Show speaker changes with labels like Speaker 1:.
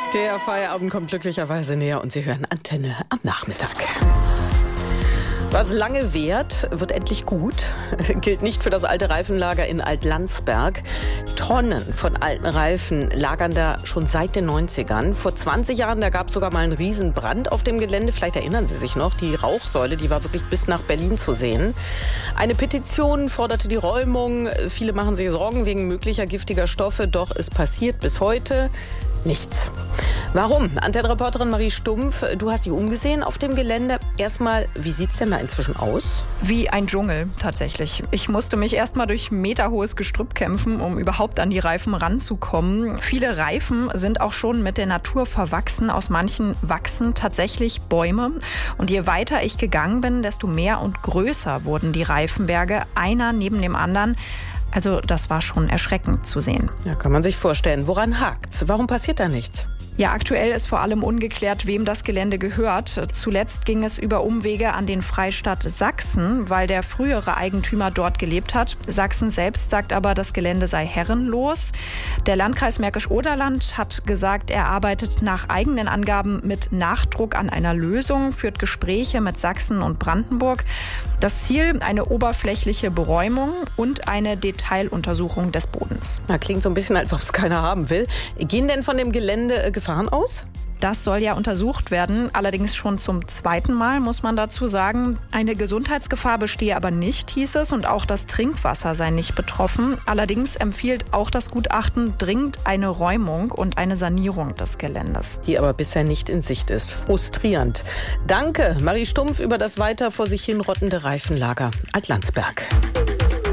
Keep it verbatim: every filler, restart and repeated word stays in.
Speaker 1: Der Feierabend kommt glücklicherweise näher und Sie hören Antenne am Nachmittag. Was lange währt, wird endlich gut. Gilt nicht für das alte Reifenlager in Altlandsberg. Tonnen von alten Reifen lagern da schon seit den neunzigern. Vor zwanzig Jahren, da gab es sogar mal einen Riesenbrand auf dem Gelände. Vielleicht erinnern Sie sich noch, die Rauchsäule, die war wirklich bis nach Berlin zu sehen. Eine Petition forderte die Räumung. Viele machen sich Sorgen wegen möglicher giftiger Stoffe. Doch es passiert bis heute nichts. Warum? Antenne-Reporterin Marie Stumpf, du hast dich umgesehen auf dem Gelände. Erstmal, wie sieht's denn da inzwischen aus?
Speaker 2: Wie ein Dschungel, tatsächlich. Ich musste mich erstmal durch meterhohes Gestrüpp kämpfen, um überhaupt an die Reifen ranzukommen. Viele Reifen sind auch schon mit der Natur verwachsen. Aus manchen wachsen tatsächlich Bäume. Und je weiter ich gegangen bin, desto mehr und größer wurden die Reifenberge, einer neben dem anderen. Also das war schon erschreckend zu sehen.
Speaker 1: Ja, kann man sich vorstellen. Woran hakt's? Warum passiert da nichts?
Speaker 2: Ja, aktuell ist vor allem ungeklärt, wem das Gelände gehört. Zuletzt ging es über Umwege an den Freistaat Sachsen, weil der frühere Eigentümer dort gelebt hat. Sachsen selbst sagt aber, das Gelände sei herrenlos. Der Landkreis Märkisch-Oderland hat gesagt, er arbeitet nach eigenen Angaben mit Nachdruck an einer Lösung, führt Gespräche mit Sachsen und Brandenburg. Das Ziel, eine oberflächliche Beräumung und eine Detailuntersuchung des Bodens.
Speaker 1: Na, klingt so ein bisschen, als ob es keiner haben will. Gehen denn von dem Gelände äh, Gefahren aus?
Speaker 2: Das soll ja untersucht werden, allerdings schon zum zweiten Mal, muss man dazu sagen. Eine Gesundheitsgefahr bestehe aber nicht, hieß es, und auch das Trinkwasser sei nicht betroffen. Allerdings empfiehlt auch das Gutachten dringend eine Räumung und eine Sanierung des Geländes.
Speaker 1: Die aber bisher nicht in Sicht ist. Frustrierend. Danke, Marie Stumpf, über das weiter vor sich hin rottende Reifenlager Altlandsberg.